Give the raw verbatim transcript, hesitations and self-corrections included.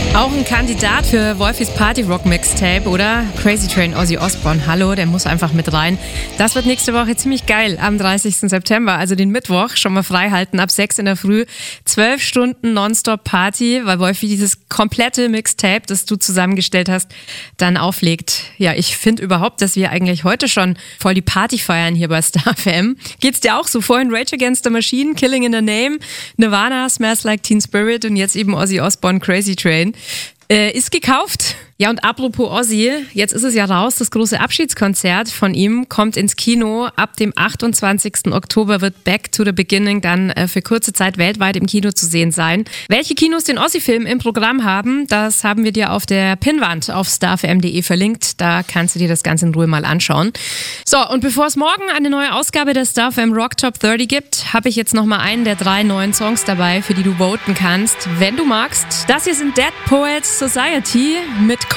Auch ein Kandidat für Wolfis Party Rock Mixtape, oder? Crazy Train, Ozzy Osbourne, hallo, der muss einfach mit rein. Das wird nächste Woche ziemlich geil, am dreißigsten September, also den Mittwoch, schon mal frei halten, ab sechs in der Früh, zwölf Stunden Nonstop Party, weil Wolfi dieses komplette Mixtape, das du zusammengestellt hast, dann auflegt. Ja, ich finde überhaupt, dass wir eigentlich heute schon voll die Party feiern hier bei Star F M. Geht's dir auch so? Vorhin Rage Against the Machine, Killing in the Name, Nirvana, Smells Like Teen Spirit und jetzt eben Ozzy Osbourne, Crazy Train. Äh, ist gekauft. Ja, und apropos Ozzy, jetzt ist es ja raus, das große Abschiedskonzert von ihm kommt ins Kino. Ab dem achtundzwanzigsten Oktober wird Back to the Beginning dann äh, für kurze Zeit weltweit im Kino zu sehen sein. Welche Kinos den Ozzy-Film im Programm haben, das haben wir dir auf der Pinnwand auf starfm punkt de verlinkt. Da kannst du dir das Ganze in Ruhe mal anschauen. So, und bevor es morgen eine neue Ausgabe der Star F M Rock Top dreißig gibt, habe ich jetzt nochmal einen der drei neuen Songs dabei, für die du voten kannst, wenn du magst. Das hier sind Dead Poets Society mit